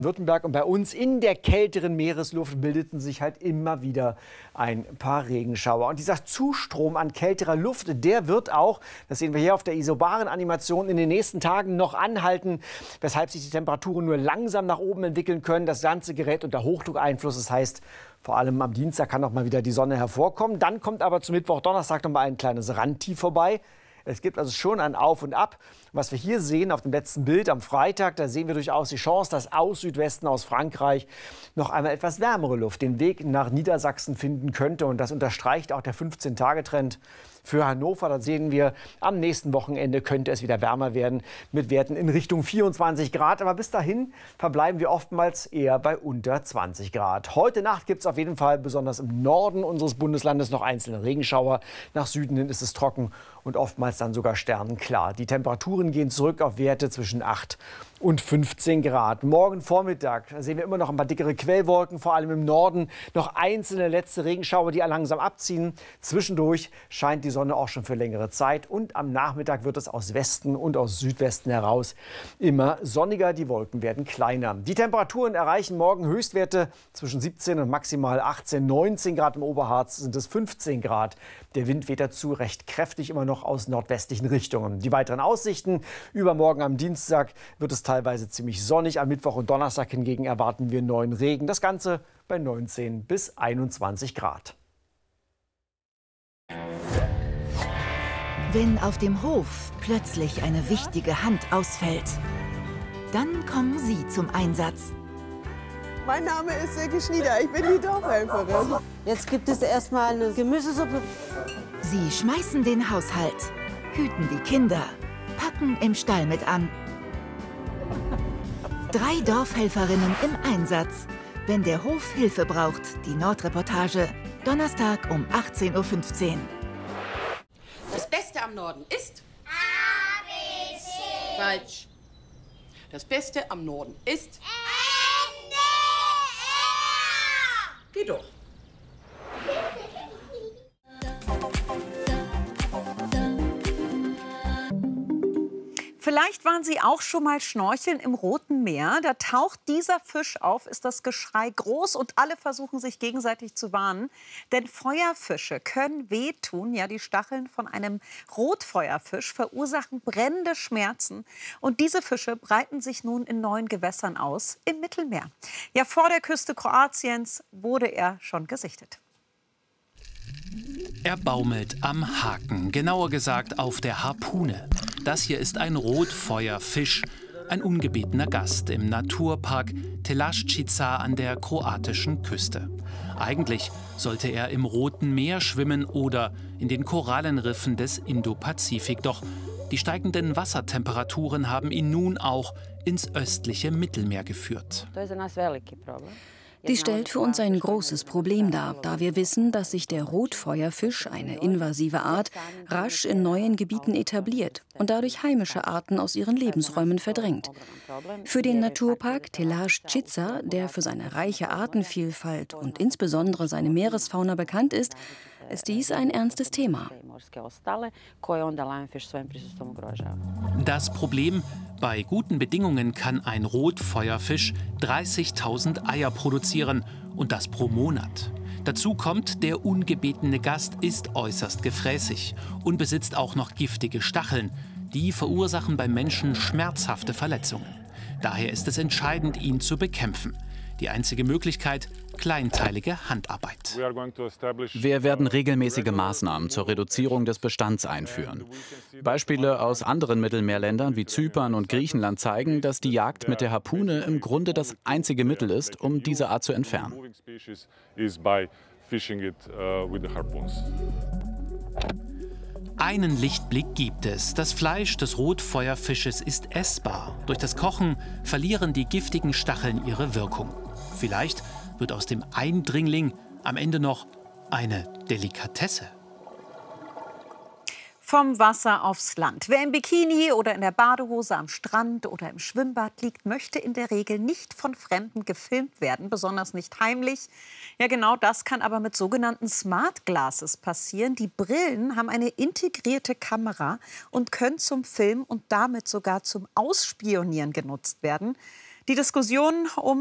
Württemberg und bei uns in der kälteren Meeresluft bildeten sich halt immer wieder ein paar Regenschauer. Und dieser Zustrom an kälterer Luft, der wird auch, das sehen wir hier auf der isobaren Animation, in den nächsten Tagen noch anhalten, weshalb sich die Temperaturen nur langsam nach oben entwickeln können. Das ganze gerät unter Hochdruckeinfluss. Das heißt, vor allem am Dienstag kann noch mal wieder die Sonne hervorkommen. Dann kommt aber zu Mittwoch, Donnerstag noch mal ein kleines Randtief vorbei. Es gibt also schon ein Auf und Ab. Was wir hier sehen auf dem letzten Bild am Freitag, da sehen wir durchaus die Chance, dass aus Südwesten, aus Frankreich noch einmal etwas wärmere Luft den Weg nach Niedersachsen finden könnte. Und das unterstreicht auch der 15-Tage-Trend für Hannover. Da sehen wir, am nächsten Wochenende könnte es wieder wärmer werden mit Werten in Richtung 24 Grad. Aber bis dahin verbleiben wir oftmals eher bei unter 20 Grad. Heute Nacht gibt es auf jeden Fall besonders im Norden unseres Bundeslandes noch einzelne Regenschauer. Nach Süden hin ist es trocken und oftmals dann sogar sternenklar. Die Temperaturen gehen zurück auf Werte zwischen 8 und 15 Grad. Morgen Vormittag sehen wir immer noch ein paar dickere Quellwolken, vor allem im Norden noch einzelne letzte Regenschauer, die langsam abziehen. Zwischendurch scheint die Sonne auch schon für längere Zeit und am Nachmittag wird es aus Westen und aus Südwesten heraus immer sonniger. Die Wolken werden kleiner. Die Temperaturen erreichen morgen Höchstwerte zwischen 17 und maximal 18, 19 Grad. Im Oberharz sind es 15 Grad. Der Wind weht dazu recht kräftig immer noch aus nordwestlichen Richtungen. Die weiteren Aussichten: Übermorgen am Dienstag wird es teilweise ziemlich sonnig. Am Mittwoch und Donnerstag hingegen erwarten wir neuen Regen. Das Ganze bei 19 bis 21 Grad. Wenn auf dem Hof plötzlich eine wichtige Hand ausfällt, dann kommen Sie zum Einsatz. Mein Name ist Silke Schnieder, ich bin die Dorfhelferin. Jetzt gibt es erstmal eine Gemüsesuppe. Sie schmeißen den Haushalt, hüten die Kinder, packen im Stall mit an. 3 Dorfhelferinnen im Einsatz, wenn der Hof Hilfe braucht. Die Nordreportage, Donnerstag um 18:15 Uhr. Das Beste am Norden ist? ABC. Falsch. Das Beste am Norden ist? NDR. Geh doch. Vielleicht waren Sie auch schon mal schnorcheln im Roten Meer. Da taucht dieser Fisch auf, ist das Geschrei groß und alle versuchen sich gegenseitig zu warnen. Denn Feuerfische können wehtun. Ja, die Stacheln von einem Rotfeuerfisch verursachen brennende Schmerzen. Und diese Fische breiten sich nun in neuen Gewässern aus, im Mittelmeer. Ja, vor der Küste Kroatiens wurde er schon gesichtet. Er baumelt am Haken, genauer gesagt auf der Harpune. Das hier ist ein Rotfeuerfisch, ein ungebetener Gast im Naturpark Telaščica an der kroatischen Küste. Eigentlich sollte er im Roten Meer schwimmen oder in den Korallenriffen des Indopazifik. Doch die steigenden Wassertemperaturen haben ihn nun auch ins östliche Mittelmeer geführt. Dies stellt für uns ein großes Problem dar, da wir wissen, dass sich der Rotfeuerfisch, eine invasive Art, rasch in neuen Gebieten etabliert und dadurch heimische Arten aus ihren Lebensräumen verdrängt. Für den Naturpark Telaščica, der für seine reiche Artenvielfalt und insbesondere seine Meeresfauna bekannt ist dies ein ernstes Thema. Das Problem: Bei guten Bedingungen kann ein Rotfeuerfisch 30.000 Eier produzieren und das pro Monat. Dazu kommt, der ungebetene Gast ist äußerst gefräßig und besitzt auch noch giftige Stacheln. Die verursachen beim Menschen schmerzhafte Verletzungen. Daher ist es entscheidend, ihn zu bekämpfen. Die einzige Möglichkeit: kleinteilige Handarbeit. Wir werden regelmäßige Maßnahmen zur Reduzierung des Bestands einführen. Beispiele aus anderen Mittelmeerländern wie Zypern und Griechenland zeigen, dass die Jagd mit der Harpune im Grunde das einzige Mittel ist, um diese Art zu entfernen. Einen Lichtblick gibt es. Das Fleisch des Rotfeuerfisches ist essbar. Durch das Kochen verlieren die giftigen Stacheln ihre Wirkung. Vielleicht wird aus dem Eindringling am Ende noch eine Delikatesse. Vom Wasser aufs Land. Wer im Bikini oder in der Badehose am Strand oder im Schwimmbad liegt, möchte in der Regel nicht von Fremden gefilmt werden, besonders nicht heimlich. Ja, genau das kann aber mit sogenannten Smart Glasses passieren. Die Brillen haben eine integrierte Kamera und können zum Filmen und damit sogar zum Ausspionieren genutzt werden. Die Diskussion um